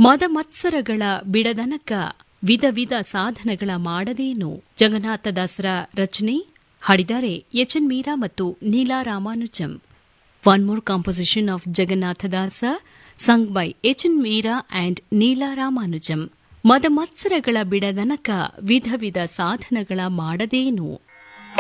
ಮದ ಮತ್ಸರಗಳ ಬಿಡದನಕ ವಿಧ ವಿಧ ಸಾಧನಗಳ ಮಾಡದೇನು. ಜಗನ್ನಾಥದಾಸರ ರಚನೆ, ಹಾಡಿದ್ದಾರೆ ಎಚ್.ಎನ್. ಮೀರಾ ಮತ್ತು Neela Ramanujam. One more composition of Jagannatha Dasa sung by ಎಚ್.ಎನ್. Meera and Neela Ramanujam. ಮದ ಮತ್ಸರಗಳ ಬಿಡದನಕ ವಿಧ ವಿಧ ಸಾಧನಗಳ ಮಾಡದೇನು.